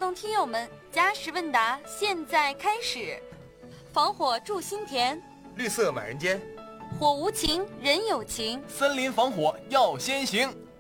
动听友们，加时问答现在开始。防火筑心田， 绿色满人间， 火无情人有情， 森林防火要先行。